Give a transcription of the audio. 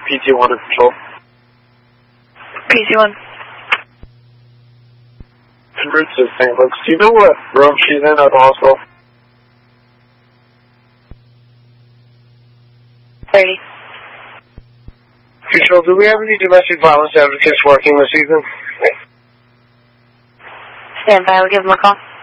PT1 to Control. PT1. Route to St. Luke's. Do you know what room she's in at the hospital? 30. Control, do we have any domestic violence advocates working this evening? Stand by, we'll give them a call.